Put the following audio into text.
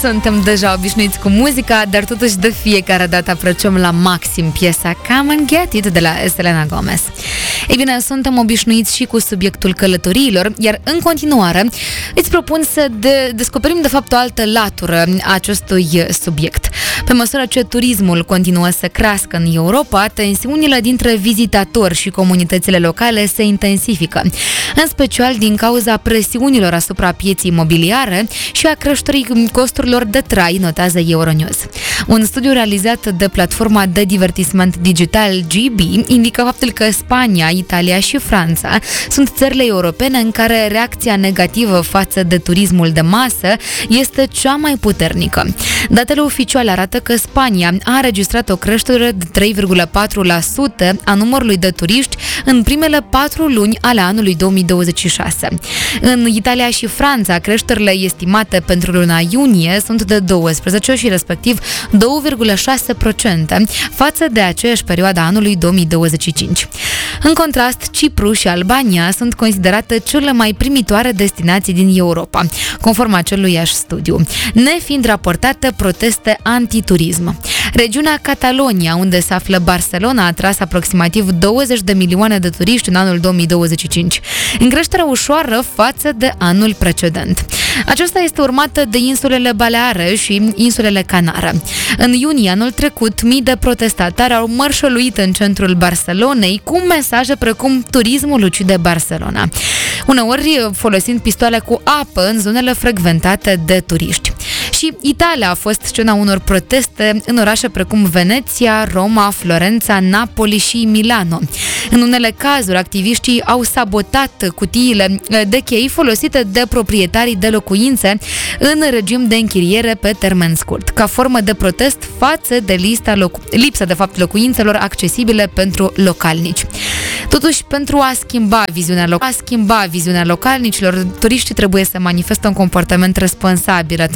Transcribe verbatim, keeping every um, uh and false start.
Suntem deja obișnuiți cu muzica, dar totuși de fiecare dată apreciăm la maxim piesa Come and Get It de la Selena Gomez. Ei bine, suntem obișnuiți și cu subiectul călătoriilor, iar în continuare îți propun să de- descoperim de fapt o altă latură a acestui subiect. Pe măsură ce turismul continuă să crească în Europa, tensiunile dintre vizitatori și comunitățile locale se intensifică, în special din cauza presiunilor asupra pieței imobiliare și a creșterii costurilor de trai, notează Euronews. Un studiu realizat de platforma de divertisment digital G B indică faptul că Spania, Italia și Franța sunt țările europene în care reacția negativă față de turismul de masă este cea mai puternică. Datele oficiale arată că Spania a înregistrat o creștere de trei virgulă patru la sută a numărului de turiști în primele patru luni ale anului două mii douăzeci și șase. În Italia și Franța, creșterile estimate pentru luna iunie sunt de douăsprezece și respectiv doi virgulă șase la sută față de aceeași perioadă a anului două mii douăzeci și cinci. În contrast, Cipru și Albania sunt considerate cele mai primitoare destinații din Europa, conform aceluiași studiu, nefiind raportate proteste antiturism. Regiunea Catalonia, unde se află Barcelona, a atras aproximativ douăzeci de milioane de turiști în anul două mii douăzeci și cinci, în creștere ușoară față de anul precedent. Aceasta este urmată de insulele Baleare și insulele Canare. În iunie anul trecut, mii de protestatari au mărșăluit în centrul Barcelonei cu mesaje precum "Turismul ucide Barcelona", uneori folosind pistoale cu apă în zonele frecventate de turiști. Și Italia a fost scena unor proteste în orașe precum Veneția, Roma, Florența, Napoli și Milano. În unele cazuri, activiștii au sabotat cutiile de chei folosite de proprietarii de locuințe în regim de închiriere pe termen scurt, ca formă de protest față de lista locu- lipsa de fapt locuințelor accesibile pentru localnici. Totuși, pentru a schimba viziunea, lo- a schimba viziunea localnicilor, turiștii trebuie să manifeste un comportament responsabil